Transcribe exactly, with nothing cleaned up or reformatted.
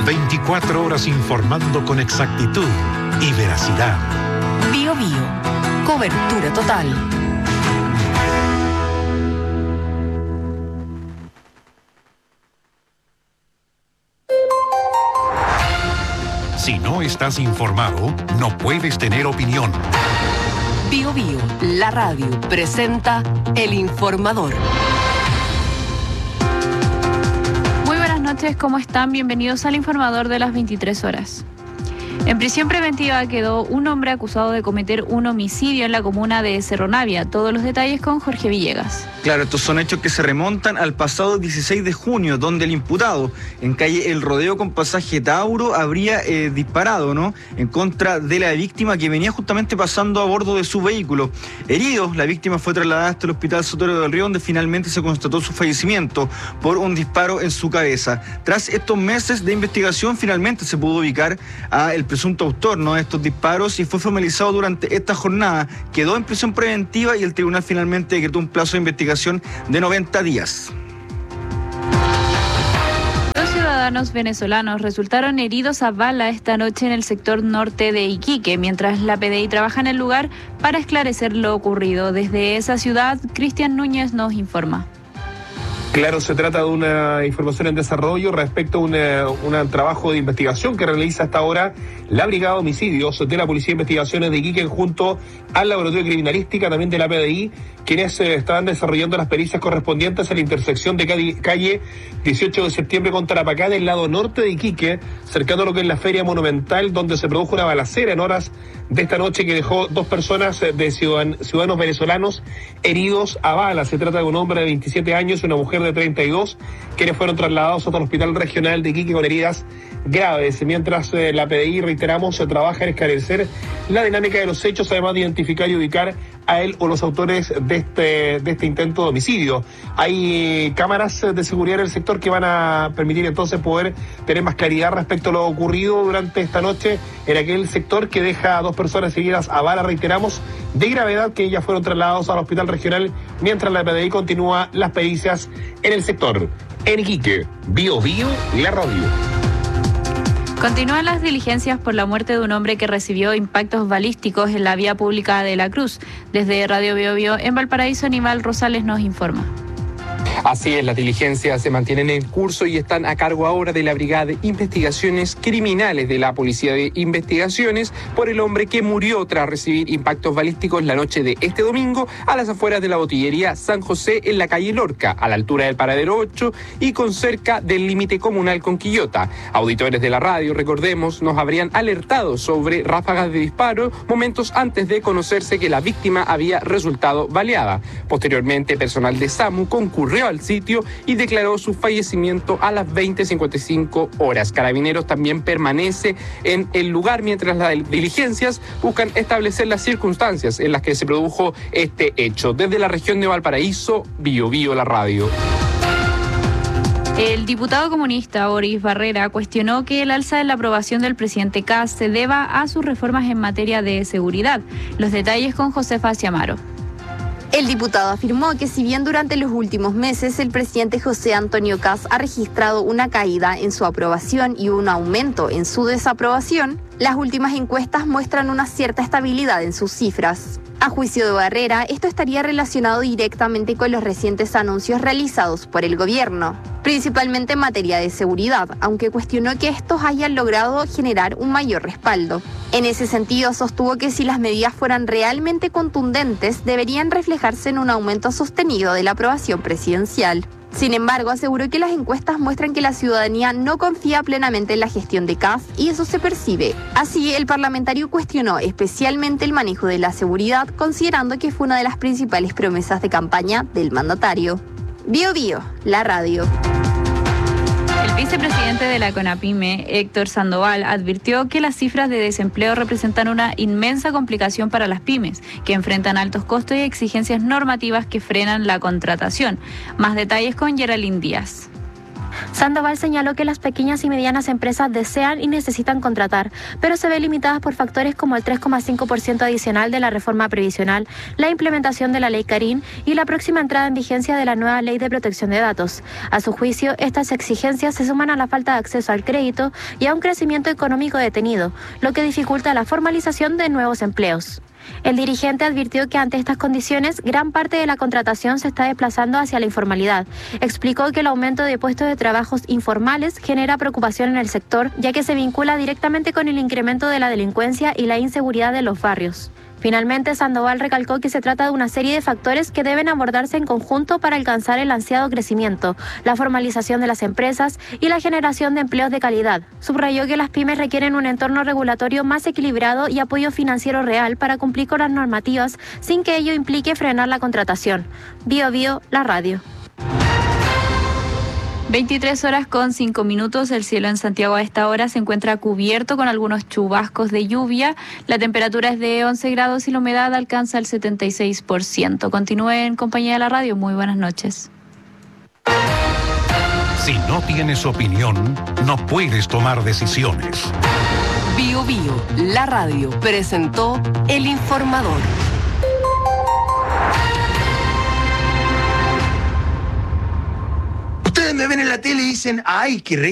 veinticuatro horas informando con exactitud y veracidad. Bio Bio, cobertura total. Si no estás informado, no puedes tener opinión. Bio Bio, la radio, presenta El Informador. Muy buenas noches, ¿cómo están? Bienvenidos al Informador de las veintitrés horas. En prisión preventiva quedó un hombre acusado de cometer un homicidio en la comuna de Cerro Navia. Todos los detalles con Jorge Villegas. Claro, estos son hechos que se remontan al pasado dieciséis de junio, donde el imputado en calle El Rodeo con pasaje Tauro habría eh, disparado, ¿no?, en contra de la víctima que venía justamente pasando a bordo de su vehículo. Herido, la víctima fue trasladada hasta el hospital Sotero del Río, donde finalmente se constató su fallecimiento por un disparo en su cabeza. Tras estos meses de investigación, finalmente se pudo ubicar a el presunto autor, ¿no?, de estos disparos, y fue formalizado durante esta jornada. Quedó en prisión preventiva y el tribunal finalmente decretó un plazo de investigación de noventa días. Dos ciudadanos venezolanos resultaron heridos a bala esta noche en el sector norte de Iquique, mientras la P D I trabaja en el lugar para esclarecer lo ocurrido. Desde esa ciudad, Cristian Núñez nos informa. Claro, se trata de una información en desarrollo respecto a un trabajo de investigación que realiza hasta ahora la Brigada de Homicidios de la Policía de Investigaciones de Iquique junto al Laboratorio de Criminalística, también de la P D I, quienes eh, estaban desarrollando las pericias correspondientes a la intersección de calle, calle dieciocho de septiembre con Tarapacá del lado norte de Iquique, cercano a lo que es la Feria Monumental, donde se produjo una balacera en horas de esta noche que dejó dos personas de ciudadan, ciudadanos venezolanos heridos a bala. Se trata de un hombre de veintisiete años y una mujer de treinta y dos, quienes fueron trasladados hasta el Hospital Regional de Iquique con heridas graves. Mientras eh, la P D I, reiteramos, se trabaja en esclarecer la dinámica de los hechos, además de identificar y ubicar a él o los autores de este, de este intento de homicidio. Hay cámaras de seguridad en el sector que van a permitir entonces poder tener más claridad respecto a lo ocurrido durante esta noche en aquel sector que deja a dos personas heridas a bala, reiteramos, de gravedad, que ya fueron trasladados al Hospital Regional, mientras la P D I continúa las pericias en el sector. En Iquique, Bio Bio, la radio. Continúan las diligencias por la muerte de un hombre que recibió impactos balísticos en la vía pública de La Cruz. Desde Radio Bio Bio en Valparaíso, Aníbal Rosales nos informa. Así es, las diligencias se mantienen en curso y están a cargo ahora de la Brigada de Investigaciones Criminales de la Policía de Investigaciones por el hombre que murió tras recibir impactos balísticos la noche de este domingo a las afueras de la botillería San José en la calle Lorca, a la altura del Paradero ocho y con cerca del límite comunal con Quillota. Auditores de la radio, recordemos, nos habrían alertado sobre ráfagas de disparo momentos antes de conocerse que la víctima había resultado baleada. Posteriormente, personal de SAMU concurrió al sitio y declaró su fallecimiento a las veinte cincuenta y cinco horas. Carabineros también permanece en el lugar mientras las diligencias buscan establecer las circunstancias en las que se produjo este hecho. Desde la región de Valparaíso, Bio Bio, la radio. El diputado comunista Boris Barrera cuestionó que el alza en la aprobación del presidente Kast se deba a sus reformas en materia de seguridad. Los detalles con Josefa Ciamaro. El diputado afirmó que si bien durante los últimos meses el presidente José Antonio Kast ha registrado una caída en su aprobación y un aumento en su desaprobación, las últimas encuestas muestran una cierta estabilidad en sus cifras. A juicio de Barrera, esto estaría relacionado directamente con los recientes anuncios realizados por el gobierno, principalmente en materia de seguridad, aunque cuestionó que estos hayan logrado generar un mayor respaldo. En ese sentido, sostuvo que si las medidas fueran realmente contundentes, deberían reflejarse en un aumento sostenido de la aprobación presidencial. Sin embargo, aseguró que las encuestas muestran que la ciudadanía no confía plenamente en la gestión de Kast y eso se percibe. Así, el parlamentario cuestionó especialmente el manejo de la seguridad, considerando que fue una de las principales promesas de campaña del mandatario. Bio Bio, la radio. El vicepresidente de la CONAPYME, Héctor Sandoval, advirtió que las cifras de desempleo representan una inmensa complicación para las pymes, que enfrentan altos costos y exigencias normativas que frenan la contratación. Más detalles con Geraldine Díaz. Sandoval señaló que las pequeñas y medianas empresas desean y necesitan contratar, pero se ven limitadas por factores como el tres coma cinco por ciento adicional de la reforma previsional, la implementación de la ley Carín y la próxima entrada en vigencia de la nueva ley de protección de datos. A su juicio, estas exigencias se suman a la falta de acceso al crédito y a un crecimiento económico detenido, lo que dificulta la formalización de nuevos empleos. El dirigente advirtió que ante estas condiciones, gran parte de la contratación se está desplazando hacia la informalidad. Explicó que el aumento de puestos de trabajos informales genera preocupación en el sector, ya que se vincula directamente con el incremento de la delincuencia y la inseguridad de los barrios. Finalmente, Sandoval recalcó que se trata de una serie de factores que deben abordarse en conjunto para alcanzar el ansiado crecimiento, la formalización de las empresas y la generación de empleos de calidad. Subrayó que las pymes requieren un entorno regulatorio más equilibrado y apoyo financiero real para cumplir con las normativas sin que ello implique frenar la contratación. Bio Bio, la radio. veintitrés horas con cinco minutos, el cielo en Santiago a esta hora se encuentra cubierto con algunos chubascos de lluvia. La temperatura es de once grados y la humedad alcanza el setenta y seis por ciento. Continúe en compañía de la radio. Muy buenas noches. Si no tienes opinión, no puedes tomar decisiones. Bio Bio, la radio, presentó El Informador. Ustedes me ven en la tele y dicen, ay, qué re